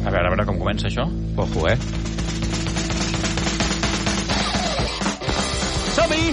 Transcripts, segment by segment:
A veure com comença això. Ojo, Som-hi!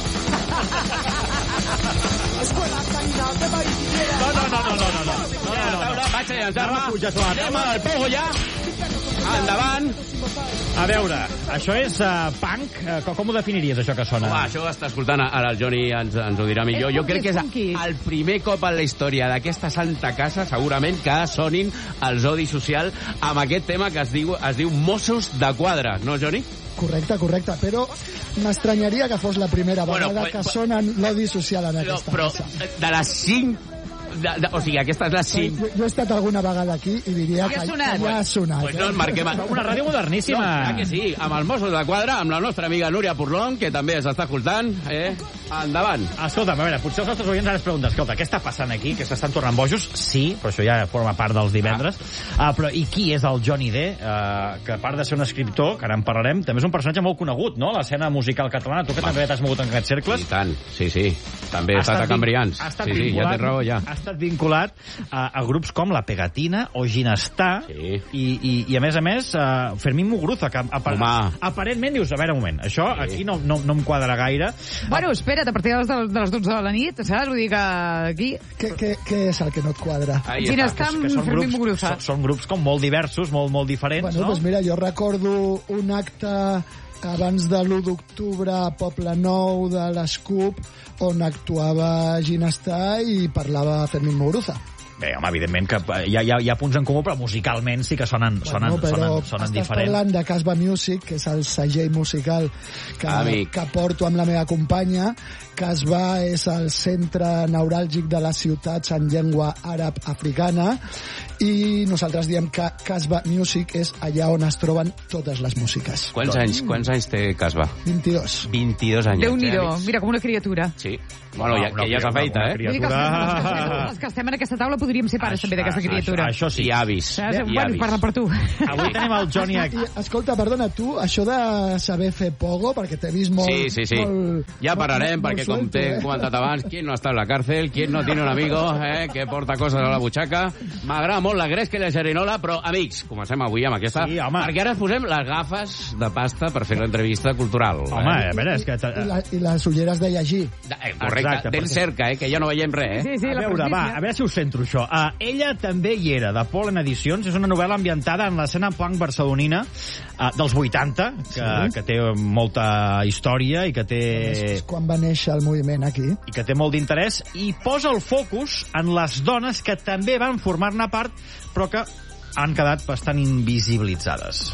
No. Vaig a llançar-me. Anem al pogo ja. Endavant. A veure, això és punk? Com ho definiries, això que sona? Home, això està escoltant, ara el Johnny ens ho dirà millor. Jo crec que és el primer cop en la història d'aquesta santa casa, segurament, que sonin els Odi Social amb aquest tema que es diu Mossos de Quadra, no, Johnny? Correcte, però m'estranyaria que fos la primera vegada que sonen l'Odi Social en aquesta casa. Però de les 5... O sigui, aquesta és la 5. Jo he estat alguna vegada aquí i diria que ja ha sonat. Pues no ens marquem... Una ràdio moderníssima. No, clar que sí, amb els Mossos de Quadra, amb la nostra amiga Núria Purlón, que també s'està escoltant. Endavant. Escolta, a veure, potser els nostres oients ara es pregunten, escolta, què està passant aquí? Que s'estan tornant bojos? Sí, però això ja forma part dels divendres. Però i qui és el Johnny D? Que a part de ser un escriptor, que ara en parlarem, també és un personatge molt conegut, no? L'escena musical catalana. Tu que també t'has mogut en aquests cercles. I tant, sí. També he estat a Cambrians. Sí, ja té raó, ja. Ha estat vinculat a grups com La Pegatina o Ginestar i a més, Fermín Muguruza, que aparentment dius, a veure un moment, això aquí no em quadra gaire. Bueno, espera't, a partir de les 12 de la nit, saps? Vull dir que aquí... Què és el que no et quadra? Ginestar amb Fermín Muguruza. Són grups com molt diversos, molt diferents, no? Doncs mira, jo recordo un acte abans de l'1 d'octubre a Poble Nou de l'Escup on actuava Ginestar i parlava Fermín Muguruza. Bé, home, evidentment que hi ha punts en comú, però musicalment sí que sonen diferents. Estàs parlant de Casbah Music, que és el segell musical que porto amb la meva companya. Casbah és el centre neuràlgic de les ciutats en llengua àrab-africana i nosaltres diem que Casbah Music és allà on es troben totes les músiques. Quants anys té Casbah? 22. 22 anys. Déu-n'hi-do, mira, com una criatura. Sí. Bueno, que ja s'afeita, Els que estem en aquesta taula podríem ser pares també d'aquesta criatura. Això sí. I avis. Bueno, parla per tu. Avui tenim el Johnny aquí. Escolta, perdona, tu, això de saber fer pogo, perquè t'he vist molt... Sí. Ja pararem, perquè com t'he comentat abans, qui no està en la càrcel, qui no tiene un amigo, que porta coses a la butxaca. M'agrada molt la gresca i la gerinola, però, amics, comencem avui amb aquesta, perquè ara posem les gafes de pasta per fer l'entrevista cultural. Home, a veure, és que... I les ulleres de llegir. Correcte, ben cerca, que ja no veiem res, Sí, a veure si us centro, això. Ella també hi era, de Pollen Edicions. És una novel·la ambientada en l'escena punk barcelonina dels 80, que té molta història i que té... És quan va néixer el moviment aquí. I que té molt d'interès, i posa el focus en les dones que també van formar-ne part, però que han quedat bastant invisibilitzades.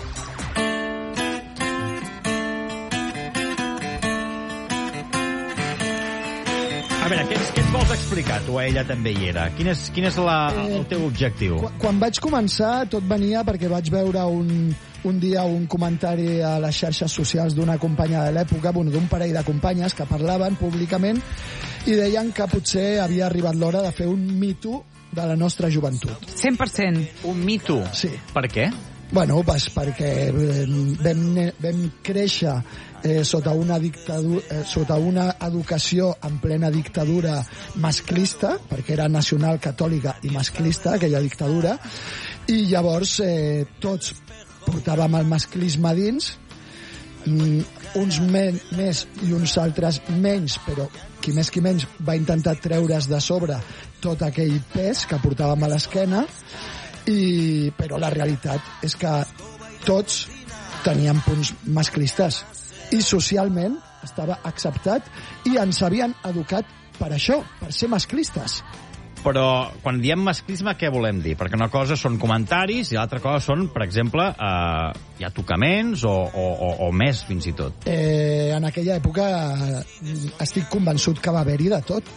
A veure, què ens vols explicar, tu? Ella també hi era. Quin és el teu objectiu? Quan vaig començar, tot venia perquè vaig veure un dia un comentari a les xarxes socials d'una companya de l'època, d'un parell de companyes que parlaven públicament i deien que potser havia arribat l'hora de fer un Me Too de la nostra joventut. 100%. Un Me Too? Sí. Per què? Bueno, perquè vam créixer sota una dictadura, sota una educació en plena dictadura masclista, perquè era nacional catòlica i masclista aquella dictadura, i llavors tots portàvem el masclisme dins, uns més i uns altres menys, però qui més qui menys va intentar treure's de sobre tot aquell pes que portàvem a l'esquena, però la realitat és que tots teníem punts masclistes i socialment estava acceptat i ens havien educat per això, per ser masclistes. Però quan diem masclisme, què volem dir? Perquè una cosa són comentaris i l'altra cosa són, per exemple, hi ha tocaments o més, fins i tot. En aquella època estic convençut que va haver-hi de tot.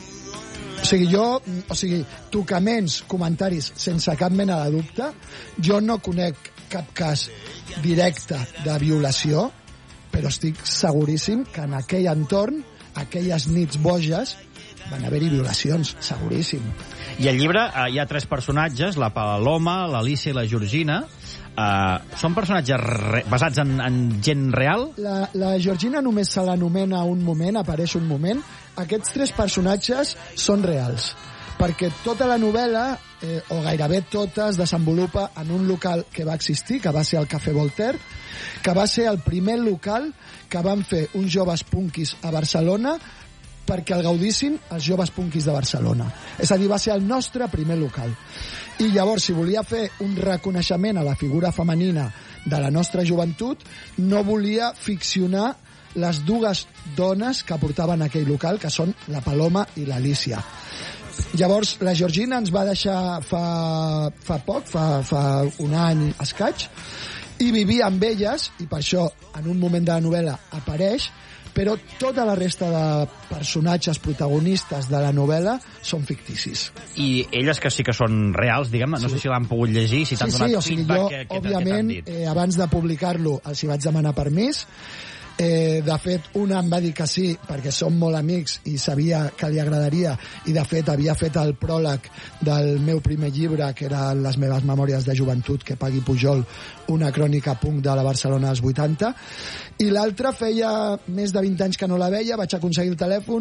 O sigui, tocaments, comentaris, sense cap mena de dubte. Jo no conec cap cas directe de violació, però estic seguríssim que en aquell entorn, aquelles nits boges, van haver-hi violacions, seguríssim. I al llibre hi ha 3 personatges, la Paloma, l'Alicia i la Georgina. Són personatges basats en gent real? La Georgina només se l'anomena un moment, apareix un moment. Aquests 3 personatges són reals. perquè tota la novel·la, o gairebé tota, es desenvolupa en un local que va existir, que va ser el Cafè Voltaire, que va ser el primer local que van fer uns joves punkis a Barcelona perquè el gaudissin els joves punkis de Barcelona. És a dir, va ser el nostre primer local. I llavors, si volia fer un reconeixement a la figura femenina de la nostra joventut, no volia ficcionar les dues dones que portaven aquell local, que són la Paloma i l'Alícia. Llavors, la Georgina ens va deixar fa poc, fa un any escaig, i vivia amb elles, i per això en un moment de la novel·la apareix, però tota la resta de personatges protagonistes de la novel·la són ficticis. I elles que sí que són reals, diguem-ne, no sé si l'han pogut llegir, si t'han donat feedback, jo, òbviament, abans de publicar-lo els hi vaig demanar permís. De fet, una em va dir que sí, perquè som molt amics i sabia que li agradaria, i de fet havia fet el pròleg del meu primer llibre, que era Les meves memòries de joventut, que pagui Pujol, una crònica punk de la Barcelona dels 80, i l'altra feia més de 20 anys que no la veia, vaig aconseguir el telèfon,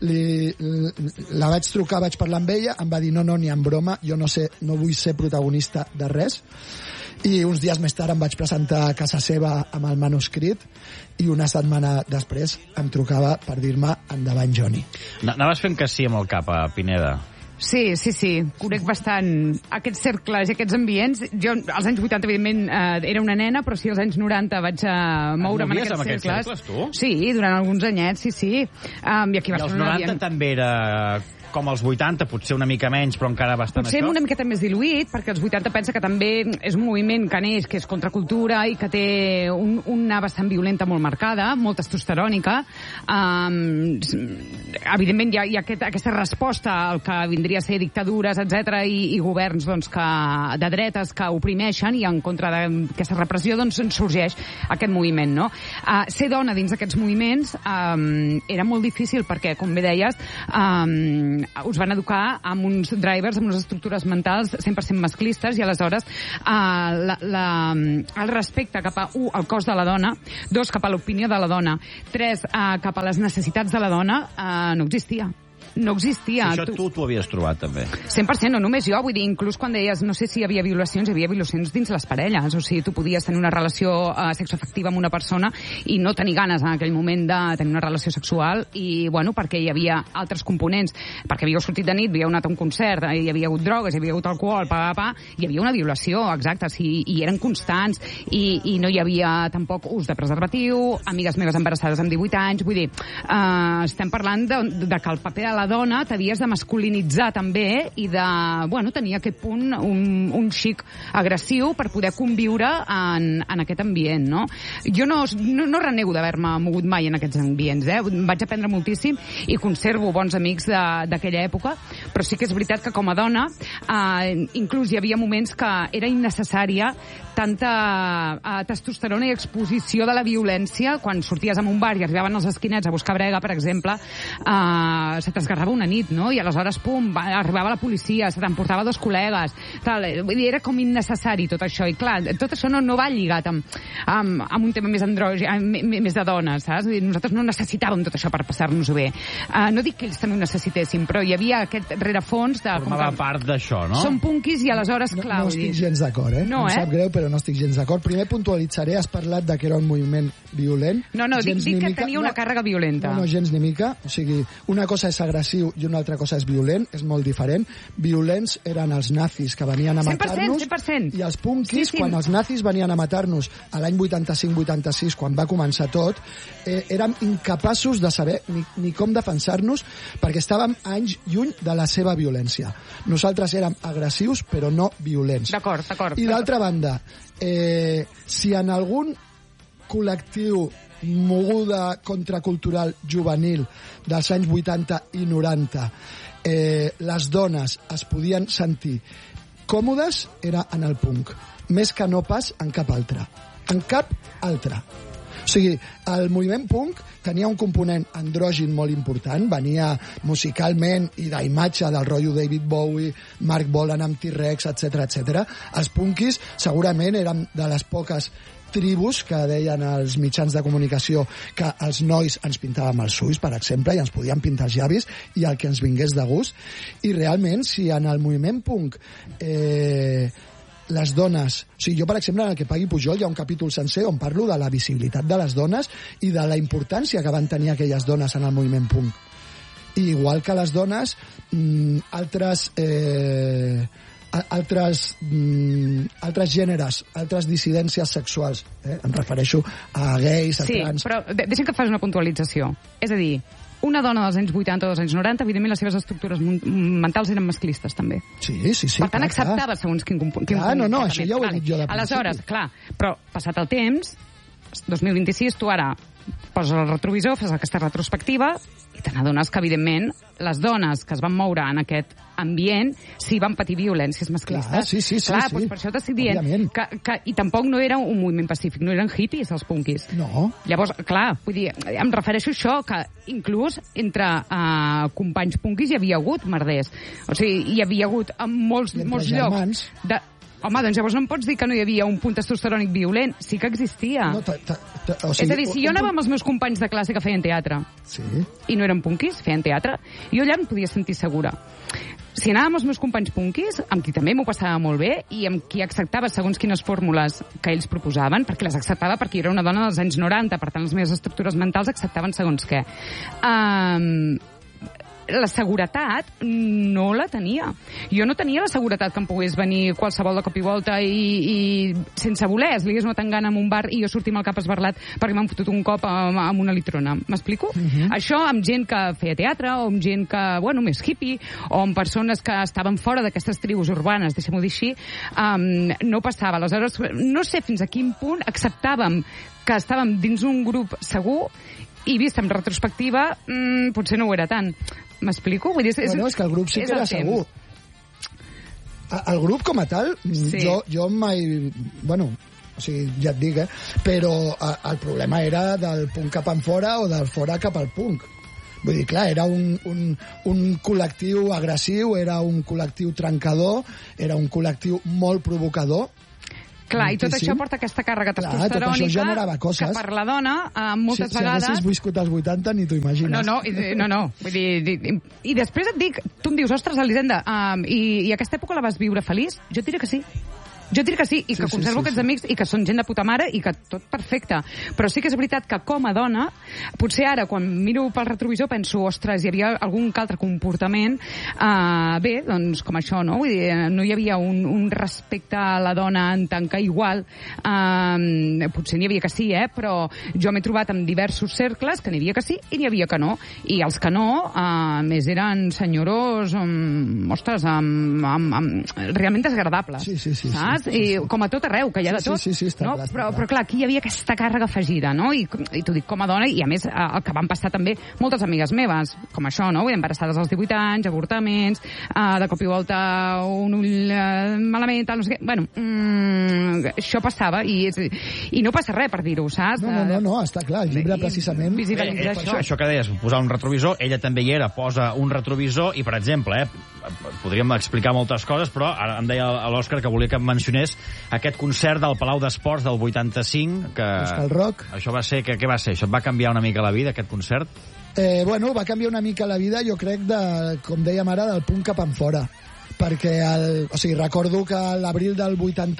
la vaig trucar, vaig parlar amb ella, em va dir no, ni en broma, jo no vull ser protagonista de res, i uns dies més tard em vaig presentar a casa seva amb el manuscrit i una setmana després em trucava per dir-me endavant, Johnny. Anaves fent que sí amb el cap, a Pineda. Sí. Conec bastant aquests cercles i aquests ambients. Jo, als anys 80, evidentment, era una nena, però sí, als anys 90 vaig moure'm en aquests cercles. Tu? Sí, durant alguns anyets, sí. I aquí a Barcelona... I als 90 també era... com els 80, potser una mica menys, però encara bastant potser una miqueta més diluït, perquè els 80 pensa que també és un moviment que neix, que és contracultura i que té una vessant violenta molt marcada, molt testosterònica. Evidentment hi ha aquesta resposta al que vindria a ser dictadures, etc i governs de dretes que oprimeixen, i en contra d'aquesta repressió sorgeix aquest moviment, no? Ser dona dins d'aquests moviments era molt difícil perquè, com bé deies, us van educar amb uns drivers, amb unes estructures mentals 100% masclistes, i aleshores el respecte cap a, al cos de la dona, 2, cap a l'opinió de la dona, 3, cap a les necessitats de la dona, no existia. No existia. Això tu havies trobat, també. 100%, no només jo. Vull dir, inclús quan deies, no sé si hi havia violacions, hi havia violacions dins les parelles. O sigui, tu podies tenir una relació sexoafectiva amb una persona i no tenir ganes en aquell moment de tenir una relació sexual, i, bueno, perquè hi havia altres components, perquè havíeu sortit de nit, havíeu anat a un concert, hi havia hagut drogues, hi havia hagut alcohol, hi havia una violació, exacte, sí, i eren constants, i no hi havia tampoc ús de preservatiu, amigues meves embarassades amb 18 anys, vull dir, estem parlant de que el paper de la dona t'havies de masculinitzar també, i de, bueno, tenir aquest punt, un xic agressiu per poder conviure en aquest ambient, no? Jo no renego d'haver-me mogut mai en aquests ambients, vaig aprendre moltíssim i conservo bons amics d'aquella època, però sí que és veritat que com a dona inclús hi havia moments que era innecessària tanta testosterona i exposició de la violència. Quan sorties en un bar i arribaven els esquinets a buscar brega, per exemple, se t'esgarrava una nit, no? I aleshores, pum, arribava la policia, se t'emportava 2 col·legues, tal. Vull dir, era com innecessari tot això. I clar, tot això no va lligat amb un tema més més de dones, saps? Vull dir, nosaltres no necessitàvem tot això per passar-nos-ho bé. No dic que ells també ho necessitessin, però hi havia aquest rerefons de... Formava part d'això, no? Som punkis i aleshores, clar... No estic gens d'acord, No, em sap greu, però no estic gens d'acord. Primer puntualitzaré, has parlat de que era un moviment violent. No, dic que tenia una càrrega violenta. No, gens ni mica. O sigui, una cosa és agressiu i una altra cosa és violent, és molt diferent. Violents eren els nazis que venien a matar-nos, 100%. I els punkis, quan els nazis venien a matar-nos a l'any 85-86, quan va començar tot, érem incapaços de saber ni com defensar-nos, perquè estàvem anys lluny de la seva violència. Nosaltres érem agressius, però no violents. D'acord. I d'altra banda, si en algun col·lectiu moguda contracultural juvenil dels anys 80 i 90 les dones es podien sentir còmodes, era en el punk, més que no pas en cap altre. En cap altre. O sigui, el moviment punk tenia un component andrògin molt important, venia musicalment i d'imatge del rotllo David Bowie, Mark Bolan amb T-Rex, etc. Els punkis segurament eren de les poques tribus que deien els mitjans de comunicació que els nois ens pintàvem els ulls, per exemple, i ens podíem pintar els llavis i el que ens vingués de gust. I realment, si en el moviment punk les dones... O sigui, jo, per exemple, en el que pagui Pujol hi ha un capítol sencer on parlo de la visibilitat de les dones i de la importància que van tenir aquelles dones en el moviment punk. I igual que les dones, altres gèneres, altres dissidències sexuals. Em refereixo a gais, a trans... Sí, però deixa'm que fas una puntualització. És a dir, una dona dels anys 80 o dels anys 90, evidentment les seves estructures mentals eren masclistes, també. Sí. Per tant, acceptava segons quin comportament. No, això ja ho he dit jo de principi. Aleshores, clar, però passat el temps, 2026, tu ara poses el retrovisor, fas aquesta retrospectiva i te n'adones que, evidentment, les dones que es van moure en aquest ambient sí van patir violències masclistes. Clar, sí. Doncs per això t'estic dient que i tampoc no era un moviment pacífic, no eren hippies els punkis. No. Llavors, clar, vull dir, em refereixo a això, que inclús entre companys punkis hi havia hagut merders. O sigui, hi havia hagut en molts llocs de... Home, doncs llavors no em pots dir que no hi havia un punt testosterònic violent. Sí que existia. No, o sigui, és a dir, si jo anava amb els meus companys de classe que feien teatre, i no eren punkis, feien teatre, jo allà em podia sentir segura. Si anava amb els meus companys punkis, amb qui també m'ho passava molt bé, i amb qui acceptava segons quines fórmules que ells proposaven, perquè les acceptava perquè era una dona dels anys 90, per tant les meves estructures mentals acceptaven segons què. La seguretat no la tenia. Jo no tenia la seguretat que em pogués venir qualsevol de cop i volta i sense voler es ligués una tangana en un bar i jo sortir amb el cap esbarlat perquè m'han fotut un cop amb una litrona. M'explico? Això amb gent que feia teatre o amb gent que, bueno, més hippie o amb persones que estaven fora d'aquestes tribus urbanes, deixem-ho dir així, no passava. Aleshores, no sé fins a quin punt acceptàvem que estàvem dins un grup segur i vist en retrospectiva, potser no ho era tant. M'explico? Vull dir, és que el grup sí que era segur. El grup com a tal, jo mai... Bueno, o sigui, ja et dic, però el problema era del punk cap enfora o del fora cap al punk. Vull dir, clar, era un col·lectiu agressiu, era un col·lectiu trencador, era un col·lectiu molt provocador. Clar, i tot això porta aquesta càrrega testosterònica que per la dona moltes vegades... Si haguessis viscut als 80 ni t'ho imagines. No. Vull dir, i després et dic, tu em dius, ostres, Elisenda, i aquesta època la vas viure feliç? Jo et diré que sí. Jo et diré que sí, i que conservo aquests amics i que són gent de puta mare i que tot perfecte. Però sí que és veritat que com a dona, potser ara, quan miro pel retrovisor, penso, ostres, hi havia algun altre comportament. Bé, doncs com això, no? Vull dir, no hi havia un respecte a la dona en tant que igual. Potser n'hi havia que sí, però jo m'he trobat en diversos cercles que n'hi havia que sí i n'hi havia que no. I els que no, més eren senyoros, ostres, realment desagradables. Sí. I com a tot arreu, que hi ha de tot. Sí, està no? clar. Però clar, aquí hi havia aquesta càrrega afegida, no? I t'ho dic com a dona, i a més el que van passar també moltes amigues meves, com això, no? Embarassades als 18 anys, avortaments, de cop i volta un ull malament, tal, no sé què. Bueno, això passava, i no passa res per dir-ho, saps? No, està clar, el llibre precisament... Això que deies, posar un retrovisor, ella també hi era, posa un retrovisor, i per exemple, podríem explicar moltes coses, però ara em deia l'Òscar que volia que em mencionés aquest concert del Palau d'Esports del 85, que... Euskal Rock. Això va ser... Què va ser? Això et va canviar una mica la vida, aquest concert? Bueno, va canviar una mica la vida, jo crec, com dèiem ara, del punt cap enfora. Perquè, recordo que a l'abril del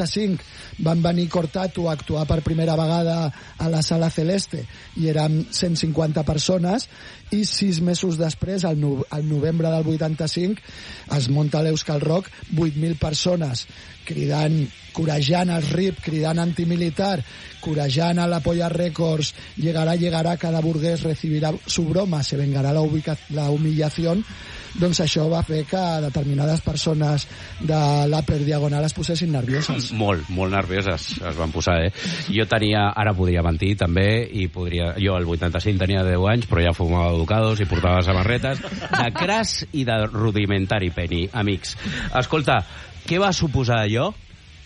85 van venir Cortatu a actuar per primera vegada a la Sala Celeste i érem 150 persones i 6 mesos després, al novembre del 85, es munta l'Euskal Rock, 8.000 persones cridant, corejant el RIP, cridant antimilitar, corejant a la Polla Records, llegará, cada burgués recibirá su broma, se vengará la humillación. Doncs això va fer que determinades persones de l'Upper Diagonal es posessin nervioses. Molt nervioses es van posar, Jo tenia, ara podria mentir també, jo al 85 tenia 10 anys, però ja fumava Ducados i portava samarretes de Crash i de Rudimentary Penny, amics. Escolta, què va suposar allò?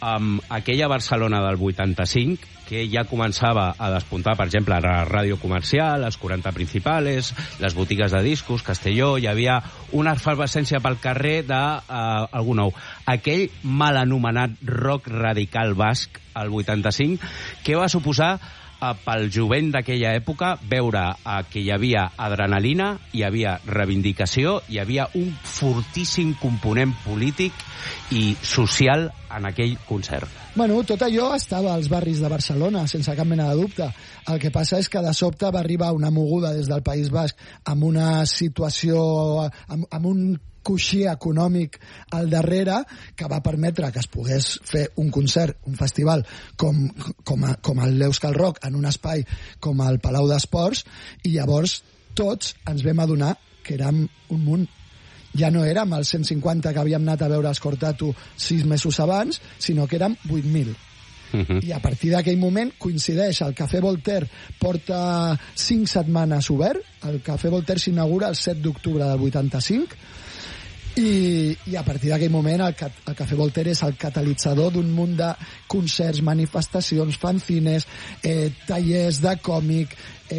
amb aquella Barcelona del 85, que ja començava a despuntar, per exemple, la ràdio comercial, les 40 principals, les botigues de discos, Castelló, hi havia una efervescència pel carrer d'algú nou. Aquell mal anomenat rock radical basc, el 85, que va suposar pel jovent d'aquella època veure que hi havia adrenalina, hi havia reivindicació, hi havia un fortíssim component polític i social en aquell concert. Bueno, tot allò estava als barris de Barcelona, sense cap mena de dubte. El que passa és que de sobte va arribar una moguda des del País Basc amb una situació, amb un coixí econòmic al darrere que va permetre que es pogués fer un concert, un festival com el l'Euskal Rock en un espai com el Palau d'Esports, i llavors tots ens vam adonar que érem un munt. Ja no érem els 150 que havíem anat a veure Escortatu 6 mesos abans, sinó que érem 8.000. I a partir d'aquell moment coincideix, el Cafè Voltaire porta 5 setmanes obert, el Cafè Voltaire s'inaugura el 7 d'octubre del 85, i a partir d'aquell moment el Cafè Voltaire és el catalitzador d'un munt de concerts, manifestacions, fanzines, tallers de còmic,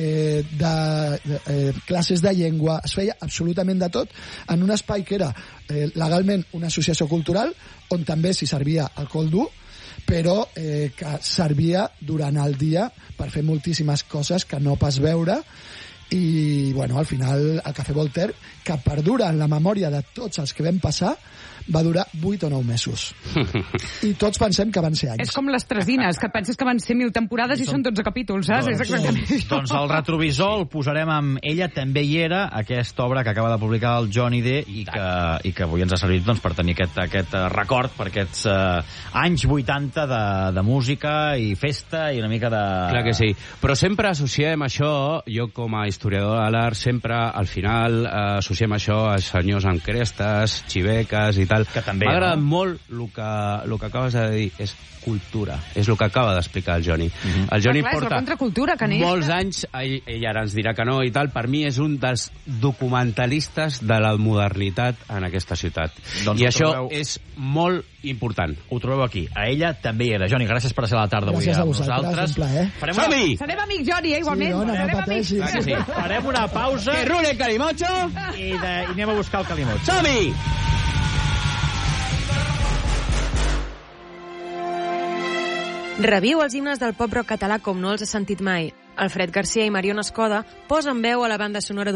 classes de llengua. Es feia absolutament de tot en un espai que era legalment una associació cultural, on també s'hi servia alcohol dur, però que servia durant el dia per fer moltíssimes coses que no pas veure. I, bueno, al final el Cafè Voltaire, que perdura en la memòria de tots els que vam passar, va durar 8 o 9 mesos. I tots pensem que van ser anys. És com les Tresines, que penses que van ser 1000 temporades i són 12 capítols, saps? És exactament això. Doncs el retrovisor el posarem amb Ella també hi era, aquesta obra que acaba de publicar el Johnny D i que avui ens ha servit per tenir aquest record per aquests anys 80 de música i festa i una mica de... Clar que sí, però sempre associem això, jo com a historiador de l'art, sempre al final associem això a senyors amb crestes, xiveques i tal. M'ha agradat molt el que acabes de dir, és cultura, és el que acaba d'explicar el Johnny. El Johnny porta molts anys, ell ara ens dirà que no i tal, per mi és un dels documentalistes de la modernitat en aquesta ciutat. I això és molt important. Ho trobeu aquí. A Ella també hi era. Johnny, gràcies per ser a la tarda avui amb nosaltres. Som-hi! Serem amics, Johnny, igualment. Serem amics. Farem una pausa que rule el calimocho i anem a buscar el calimocho. Som-hi! Reviu els himnes del pop rock català com no els has sentit mai. Alfred Garcia i Mariona Escoda posen veu a la banda sonora